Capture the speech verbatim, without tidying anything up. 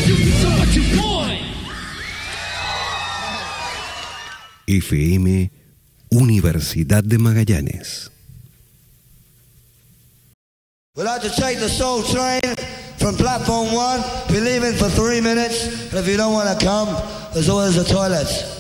F M Universidad de Magallanes. We'd like to take the Soul Train from platform one. We're leaving for three minutes, but if you don't want to come, there's always the toilets.